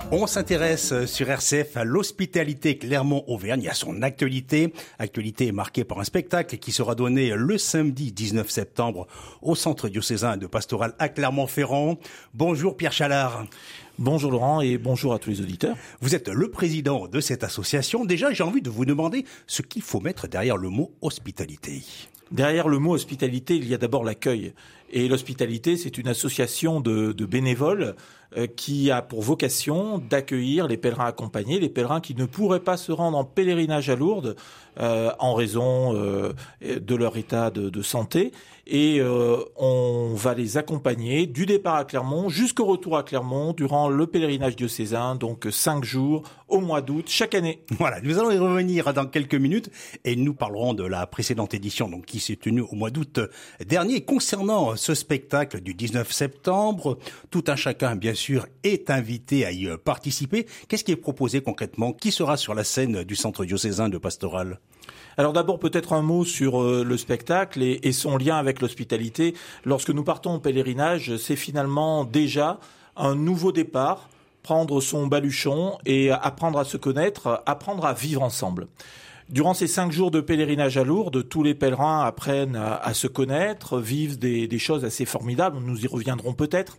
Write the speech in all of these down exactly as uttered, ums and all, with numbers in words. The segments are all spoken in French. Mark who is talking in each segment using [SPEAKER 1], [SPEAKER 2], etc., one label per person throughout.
[SPEAKER 1] On s'intéresse sur R C F à l'hospitalité Clermont-Auvergne, à son actualité. Actualité marquée par un spectacle qui sera donné le samedi dix-neuf septembre au Centre diocésain de pastoral à Clermont-Ferrand. Bonjour Pierre Chalard.
[SPEAKER 2] Bonjour Laurent et bonjour à tous les auditeurs.
[SPEAKER 1] Vous êtes le président de cette association. Déjà, j'ai envie de vous demander ce qu'il faut mettre derrière le mot hospitalité.
[SPEAKER 2] Derrière le mot hospitalité, il y a d'abord l'accueil. Et l'hospitalité, c'est une association de, de bénévoles euh, qui a pour vocation d'accueillir les pèlerins accompagnés, les pèlerins qui ne pourraient pas se rendre en pèlerinage à Lourdes euh, en raison euh, de leur état de, de santé. Et euh, on va les accompagner du départ à Clermont jusqu'au retour à Clermont durant le pèlerinage diocésain, donc cinq jours au mois d'août chaque année.
[SPEAKER 1] Voilà, nous allons y revenir dans quelques minutes et nous parlerons de la précédente édition donc qui s'est tenue au mois d'août dernier. Concernant ce spectacle du dix-neuf septembre, tout un chacun bien sûr est invité à y participer. Qu'est-ce qui est proposé concrètement? Qui sera sur la scène du Centre diocésain de pastoral?
[SPEAKER 2] Alors d'abord peut-être un mot sur euh, le spectacle et, et son lien avec l'hospitalité. Lorsque nous partons au pèlerinage, c'est finalement déjà un nouveau départ, prendre son baluchon et apprendre à se connaître, apprendre à vivre ensemble. Durant ces cinq jours de pèlerinage à Lourdes, tous les pèlerins apprennent à, à se connaître, vivent des, des choses assez formidables, nous y reviendrons peut-être.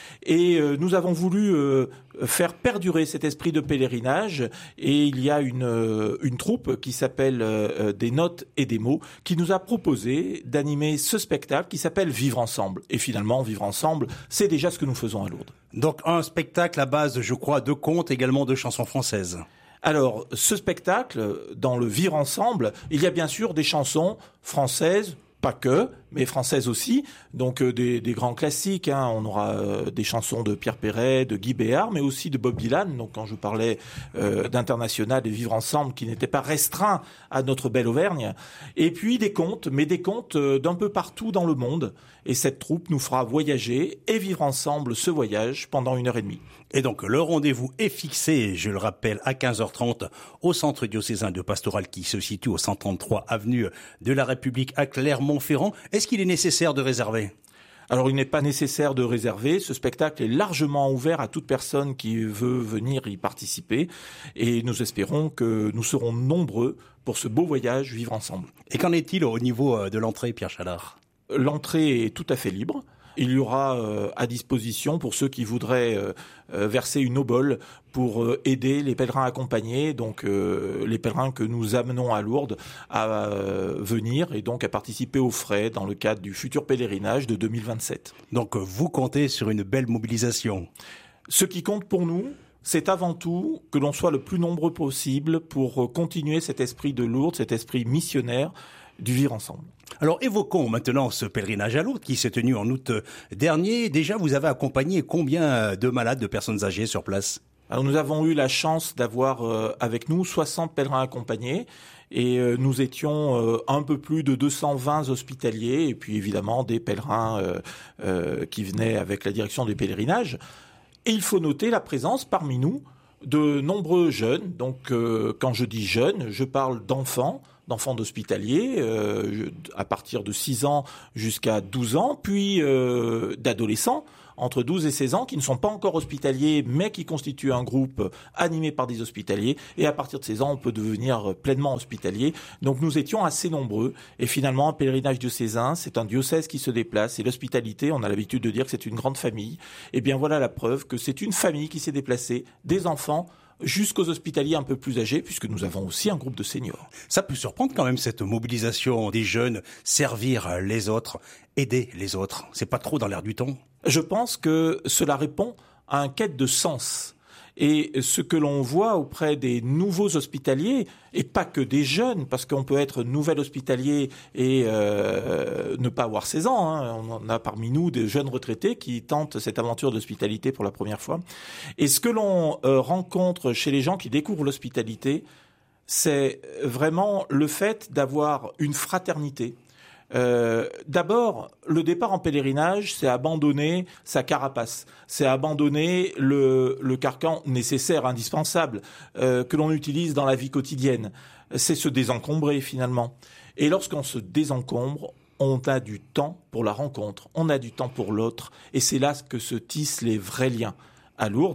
[SPEAKER 2] Et euh, nous avons voulu euh, faire perdurer cet esprit de pèlerinage et il y a une, euh, une troupe qui s'appelle euh, Des Notes et des Mots qui nous a proposé d'animer ce spectacle qui s'appelle Vivre Ensemble. Et finalement, Vivre Ensemble, c'est déjà ce que nous faisons à Lourdes.
[SPEAKER 1] Donc un spectacle à base, je crois, de contes, également de chansons françaises.
[SPEAKER 2] Alors, ce spectacle, dans le Vivre Ensemble, il y a bien sûr des chansons françaises, pas que, mais françaises aussi, donc euh, des, des grands classiques. Hein. On aura euh, des chansons de Pierre Perret, de Guy Béard, mais aussi de Bob Dylan. Donc quand je parlais euh, d'international, de vivre ensemble, qui n'était pas restreint à notre belle Auvergne. Et puis des contes, mais des contes euh, d'un peu partout dans le monde. Et cette troupe nous fera voyager et vivre ensemble ce voyage pendant une heure et demie.
[SPEAKER 1] Et donc le rendez-vous est fixé, je le rappelle, à quinze heures trente au Centre diocésain de pastoral qui se situe au cent trente-trois avenue de la République à Clermont-Ferrand. Est-ce qu'il est nécessaire de réserver ?
[SPEAKER 2] Alors il n'est pas nécessaire de réserver, ce spectacle est largement ouvert à toute personne qui veut venir y participer et nous espérons que nous serons nombreux pour ce beau voyage vivre ensemble.
[SPEAKER 1] Et qu'en est-il au niveau de l'entrée, Pierre Chalard ?
[SPEAKER 2] L'entrée est tout à fait libre. Il y aura euh, à disposition pour ceux qui voudraient euh, euh, verser une obole pour euh, aider les pèlerins accompagnés, donc euh, les pèlerins que nous amenons à Lourdes à euh, venir et donc à participer aux frais dans le cadre du futur pèlerinage de deux mille vingt-sept.
[SPEAKER 1] Donc vous comptez sur une belle mobilisation.
[SPEAKER 2] Ce qui compte pour nous, c'est avant tout que l'on soit le plus nombreux possible pour continuer cet esprit de Lourdes, cet esprit missionnaire du vivre ensemble.
[SPEAKER 1] Alors évoquons maintenant ce pèlerinage à Lourdes qui s'est tenu en août dernier. Déjà, vous avez accompagné combien de malades, de personnes âgées sur place ?
[SPEAKER 2] Alors nous avons eu la chance d'avoir euh, avec nous soixante pèlerins accompagnés et euh, nous étions euh, un peu plus de deux cent vingt hospitaliers et puis évidemment des pèlerins euh, euh, qui venaient avec la direction du pèlerinage. Et il faut noter la présence parmi nous de nombreux jeunes. Donc euh, quand je dis jeunes, je parle d'enfants, d'enfants d'hospitaliers, euh, à partir de six ans jusqu'à douze ans, puis euh, d'adolescents, entre douze et seize ans, qui ne sont pas encore hospitaliers, mais qui constituent un groupe animé par des hospitaliers. Et à partir de seize ans, on peut devenir pleinement hospitalier. Donc nous étions assez nombreux. Et finalement, un pèlerinage diocésain, c'est un diocèse qui se déplace. Et l'hospitalité, on a l'habitude de dire que c'est une grande famille. Et bien voilà la preuve que c'est une famille qui s'est déplacée, des enfants, jusqu'aux hospitaliers un peu plus âgés, puisque nous avons aussi un groupe de seniors.
[SPEAKER 1] Ça peut surprendre quand même, cette mobilisation des jeunes, servir les autres, aider les autres. C'est pas trop dans l'air du temps ?
[SPEAKER 2] Je pense que cela répond à un quête de sens. Et ce que l'on voit auprès des nouveaux hospitaliers, et pas que des jeunes, parce qu'on peut être nouvel hospitalier et euh, ne pas avoir seize ans. Hein. On a parmi nous des jeunes retraités qui tentent cette aventure d'hospitalité pour la première fois. Et ce que l'on euh, rencontre chez les gens qui découvrent l'hospitalité, c'est vraiment le fait d'avoir une fraternité. Euh, d'abord, le départ en pèlerinage, c'est abandonner sa carapace, c'est abandonner le, le carcan nécessaire, indispensable, euh, que l'on utilise dans la vie quotidienne. C'est se désencombrer finalement. Et lorsqu'on se désencombre, on a du temps pour la rencontre, on a du temps pour l'autre, et c'est là que se tissent les vrais liens. À Lourdes,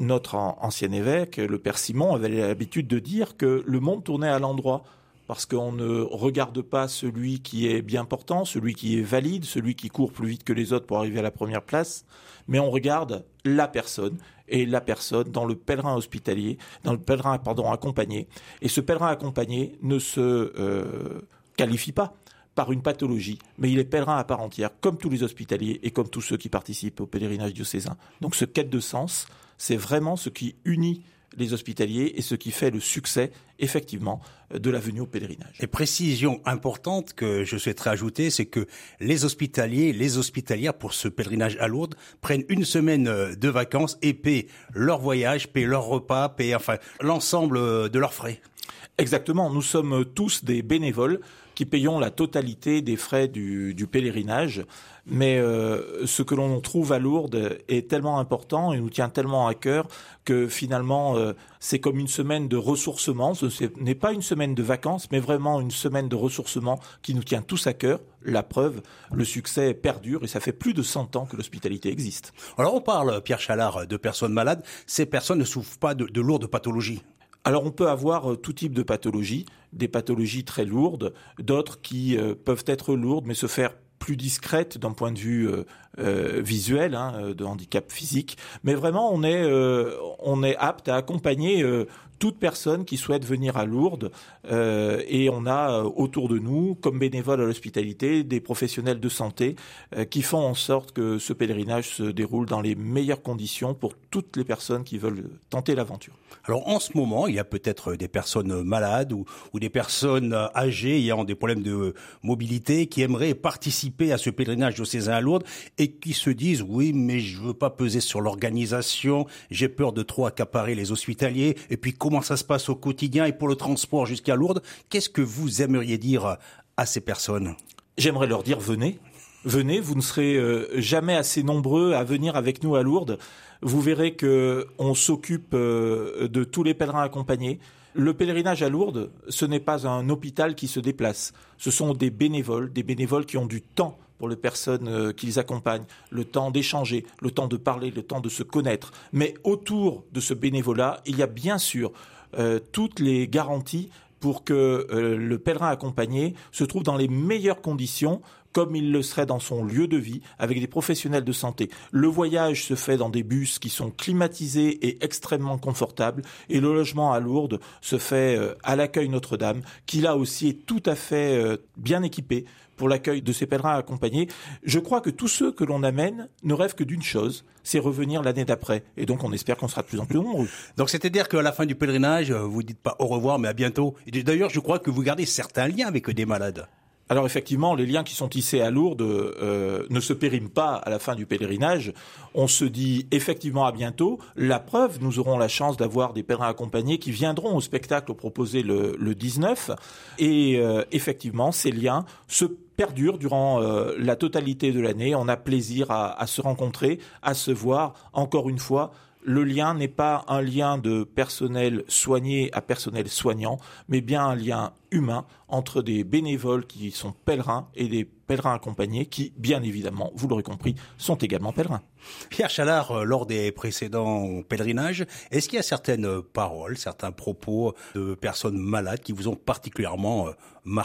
[SPEAKER 2] notre ancien évêque, le père Simon, avait l'habitude de dire que le monde tournait à l'endroit. Parce qu'on ne regarde pas celui qui est bien portant, celui qui est valide, celui qui court plus vite que les autres pour arriver à la première place, mais on regarde la personne, et la personne dans le pèlerin hospitalier, dans le pèlerin pardon, accompagné. Et ce pèlerin accompagné ne se euh, qualifie pas par une pathologie, mais il est pèlerin à part entière, comme tous les hospitaliers et comme tous ceux qui participent au pèlerinage diocésain. Donc ce quête de sens, c'est vraiment ce qui unit les hospitaliers et ce qui fait le succès, effectivement, de la venue au pèlerinage.
[SPEAKER 1] Et précision importante que je souhaiterais ajouter, c'est que les hospitaliers, les hospitalières pour ce pèlerinage à Lourdes prennent une semaine de vacances et paient leur voyage, paient leur repas, paient enfin l'ensemble de leurs frais.
[SPEAKER 2] Exactement, nous sommes tous des bénévoles qui payons la totalité des frais du, du pèlerinage. Mais euh, ce que l'on trouve à Lourdes est tellement important et nous tient tellement à cœur que finalement euh, c'est comme une semaine de ressourcement. Ce n'est pas une semaine de vacances, mais vraiment une semaine de ressourcement qui nous tient tous à cœur. La preuve, le succès perdure et ça fait plus de cent ans que l'hospitalité existe.
[SPEAKER 1] Alors on parle, Pierre Chalard, de personnes malades. Ces personnes ne souffrent pas de, de lourdes pathologies.
[SPEAKER 2] Alors on peut avoir tout type de pathologies, des pathologies très lourdes, d'autres qui euh, peuvent être lourdes mais se faire plus discrètes d'un point de vue euh, euh, visuel, hein, de handicap physique. Mais vraiment, on est, euh, on est apte à accompagner euh, toute personne qui souhaite venir à Lourdes. Euh, et on a euh, autour de nous, comme bénévoles à l'hospitalité, des professionnels de santé euh, qui font en sorte que ce pèlerinage se déroule dans les meilleures conditions pour toutes les personnes qui veulent tenter l'aventure.
[SPEAKER 1] Alors en ce moment, il y a peut-être des personnes malades ou, ou des personnes âgées ayant des problèmes de mobilité qui aimeraient participer à ce pèlerinage diocésain à Lourdes et qui se disent « oui, mais je veux pas peser sur l'organisation, j'ai peur de trop accaparer les hospitaliers, et puis comment ça se passe au quotidien et pour le transport jusqu'à Lourdes ?» Qu'est-ce que vous aimeriez dire à ces personnes ?
[SPEAKER 2] J'aimerais leur dire « venez ». Venez, vous ne serez euh, jamais assez nombreux à venir avec nous à Lourdes. Vous verrez que on s'occupe euh, de tous les pèlerins accompagnés. Le pèlerinage à Lourdes, ce n'est pas un hôpital qui se déplace. Ce sont des bénévoles, des bénévoles qui ont du temps pour les personnes euh, qu'ils accompagnent, le temps d'échanger, le temps de parler, le temps de se connaître. Mais autour de ce bénévolat, il y a bien sûr euh, toutes les garanties pour que euh, le pèlerin accompagné se trouve dans les meilleures conditions, comme il le serait dans son lieu de vie, avec des professionnels de santé. Le voyage se fait dans des bus qui sont climatisés et extrêmement confortables, et le logement à Lourdes se fait euh, à l'accueil Notre-Dame, qui là aussi est tout à fait euh, bien équipé pour l'accueil de ces pèlerins accompagnés. Je crois que tous ceux que l'on amène ne rêvent que d'une chose, c'est revenir l'année d'après. Et donc on espère qu'on sera de plus en plus nombreux.
[SPEAKER 1] Donc c'est-à-dire qu'à la fin du pèlerinage, vous dites pas au revoir, mais à bientôt. Et d'ailleurs, je crois que vous gardez certains liens avec des malades.
[SPEAKER 2] Alors effectivement, les liens qui sont tissés à Lourdes euh, ne se périment pas à la fin du pèlerinage. On se dit effectivement à bientôt. La preuve, nous aurons la chance d'avoir des pèlerins accompagnés qui viendront au spectacle proposé le, le dix-neuf. Et euh, effectivement, ces liens se perdurent durant euh, la totalité de l'année. On a plaisir à, à se rencontrer, à se voir. Encore une fois, le lien n'est pas un lien de personnel soigné à personnel soignant, mais bien un lien humain entre des bénévoles qui sont pèlerins et des pèlerins accompagnés qui, bien évidemment, vous l'aurez compris, sont également pèlerins.
[SPEAKER 1] Pierre Chalard, lors des précédents pèlerinages, est-ce qu'il y a certaines paroles, certains propos de personnes malades qui vous ont particulièrement marqué ?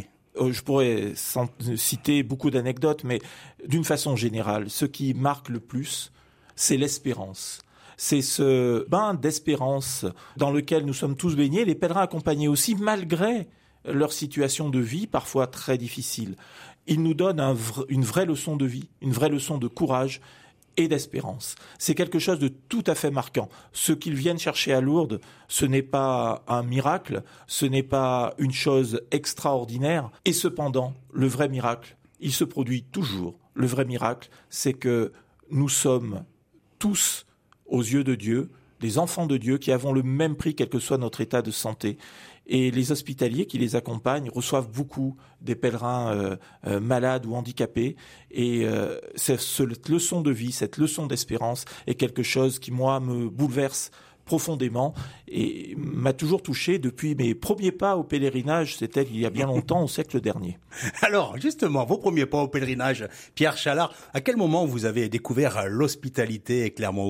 [SPEAKER 2] Je pourrais citer beaucoup d'anecdotes, mais d'une façon générale, ce qui marque le plus, c'est l'espérance. C'est ce bain d'espérance dans lequel nous sommes tous baignés, les pèlerins accompagnés aussi, malgré leur situation de vie parfois très difficile. Ils nous donnent un vr- une vraie leçon de vie, une vraie leçon de courage et d'espérance. C'est quelque chose de tout à fait marquant. Ce qu'ils viennent chercher à Lourdes, ce n'est pas un miracle, ce n'est pas une chose extraordinaire. Et cependant, le vrai miracle, il se produit toujours. Le vrai miracle, c'est que nous sommes tous aux yeux de Dieu, des enfants de Dieu qui avons le même prix quel que soit notre état de santé. Et les hospitaliers qui les accompagnent reçoivent beaucoup des pèlerins euh, euh, malades ou handicapés. Et euh, cette leçon de vie, cette leçon d'espérance est quelque chose qui, moi, me bouleverse profondément et m'a toujours touché depuis mes premiers pas au pèlerinage, c'était il y a bien longtemps, au siècle dernier.
[SPEAKER 1] Alors, justement, vos premiers pas au pèlerinage, Pierre Chalard, à quel moment vous avez découvert l'hospitalité Clermont-Auvergne ?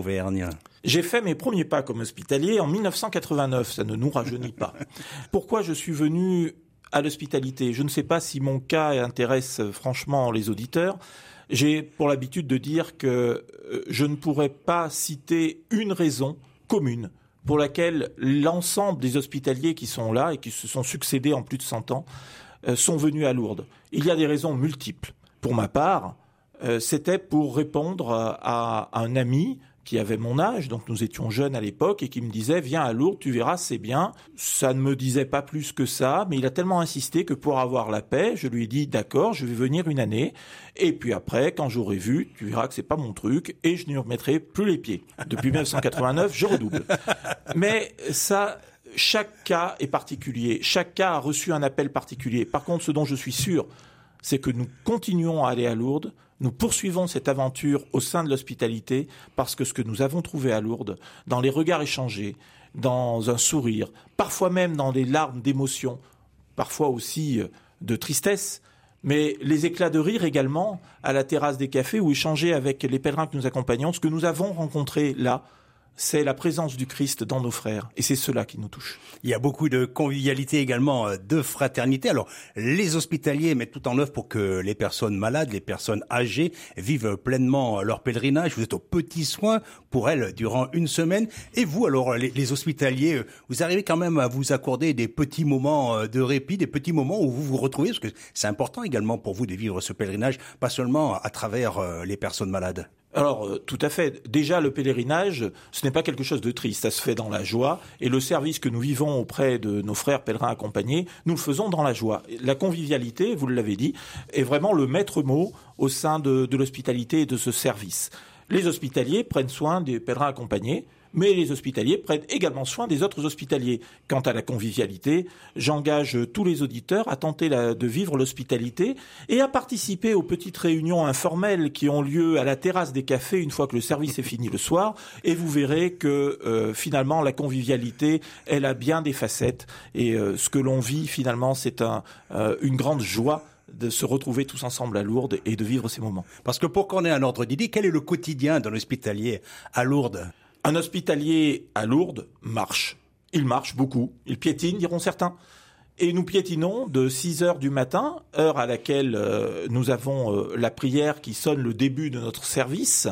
[SPEAKER 2] J'ai fait mes premiers pas comme hospitalier en mille neuf cent quatre-vingt-neuf, ça ne nous rajeunit pas. Pourquoi je suis venu à l'hospitalité ? Je ne sais pas si mon cas intéresse franchement les auditeurs. J'ai pour l'habitude de dire que je ne pourrais pas citer une raison commune pour laquelle l'ensemble des hospitaliers qui sont là et qui se sont succédés en plus de cent ans sont venus à Lourdes. Il y a des raisons multiples. Pour ma part, c'était pour répondre à un ami qui avait mon âge, donc nous étions jeunes à l'époque, et qui me disait « Viens à Lourdes, tu verras, c'est bien ». Ça ne me disait pas plus que ça, mais il a tellement insisté que pour avoir la paix, je lui ai dit « D'accord, je vais venir une année, et puis après, quand j'aurai vu, tu verras que c'est pas mon truc, et je n'y remettrai plus les pieds ». Depuis mille neuf cent quatre-vingt-neuf, je redouble. Mais ça, chaque cas est particulier, chaque cas a reçu un appel particulier. Par contre, ce dont je suis sûr, c'est que nous continuons à aller à Lourdes. Nous poursuivons cette aventure au sein de l'hospitalité parce que ce que nous avons trouvé à Lourdes, dans les regards échangés, dans un sourire, parfois même dans des larmes d'émotion, parfois aussi de tristesse, mais les éclats de rire également à la terrasse des cafés ou échanger avec les pèlerins que nous accompagnons, ce que nous avons rencontré là, c'est la présence du Christ dans nos frères. Et c'est cela qui nous touche.
[SPEAKER 1] Il y a beaucoup de convivialité également, de fraternité. Alors, les hospitaliers mettent tout en œuvre pour que les personnes malades, les personnes âgées vivent pleinement leur pèlerinage. Vous êtes aux petits soins pour elles durant une semaine. Et vous, alors, les, les hospitaliers, vous arrivez quand même à vous accorder des petits moments de répit, des petits moments où vous vous retrouvez, parce que c'est important également pour vous de vivre ce pèlerinage, pas seulement à travers les personnes malades.
[SPEAKER 2] Alors, euh, tout à fait. Déjà, le pèlerinage, ce n'est pas quelque chose de triste. Ça se fait dans la joie. Et le service que nous vivons auprès de nos frères pèlerins accompagnés, nous le faisons dans la joie. La convivialité, vous l'avez dit, est vraiment le maître mot au sein de, de l'hospitalité et de ce service. Les hospitaliers prennent soin des pèlerins accompagnés, mais les hospitaliers prennent également soin des autres hospitaliers. Quant à la convivialité, j'engage tous les auditeurs à tenter la, de vivre l'hospitalité et à participer aux petites réunions informelles qui ont lieu à la terrasse des cafés une fois que le service est fini le soir. Et vous verrez que euh, finalement la convivialité, elle a bien des facettes. Et euh, ce que l'on vit finalement, c'est un, euh, une grande joie de se retrouver tous ensemble à Lourdes et de vivre ces moments.
[SPEAKER 1] Parce que pour qu'on ait un ordre d'idée, quel est le quotidien d'un hospitalier à Lourdes ?
[SPEAKER 2] Un hospitalier à Lourdes marche. Il marche beaucoup. Il piétine, diront certains. Et nous piétinons de six heures du matin, heure à laquelle euh, nous avons euh, la prière qui sonne le début de notre service,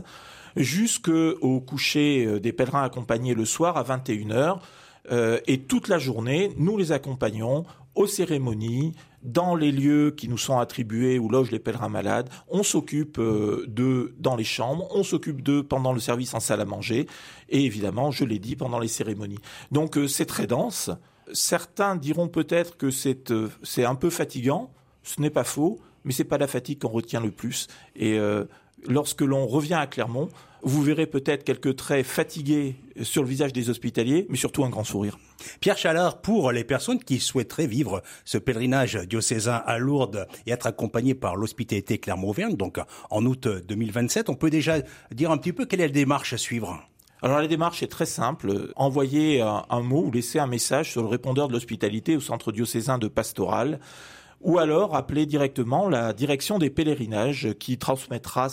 [SPEAKER 2] jusqu'au coucher des pèlerins accompagnés le soir à vingt et une heures. Euh, et toute la journée, nous les accompagnons aux cérémonies, dans les lieux qui nous sont attribués où logent les pèlerins malades. On s'occupe euh, d'eux dans les chambres, on s'occupe d'eux pendant le service en salle à manger et évidemment, je l'ai dit, pendant les cérémonies. Donc euh, c'est très dense. Certains diront peut-être que c'est, euh, c'est un peu fatigant. Ce n'est pas faux, mais c'est pas la fatigue qu'on retient le plus. Et euh, lorsque l'on revient à Clermont, vous verrez peut-être quelques traits fatigués sur le visage des hospitaliers, mais surtout un grand sourire.
[SPEAKER 1] Pierre Chalard, pour les personnes qui souhaiteraient vivre ce pèlerinage diocésain à Lourdes et être accompagnées par l'hospitalité Clermont-Auvergne, donc en août deux mille vingt-sept, on peut déjà dire un petit peu quelle est la démarche à suivre ?
[SPEAKER 2] Alors la démarche est très simple. Envoyer un, un mot ou laisser un message sur le répondeur de l'hospitalité au centre diocésain de Pastoral, ou alors appeler directement la direction des pèlerinages qui transmettra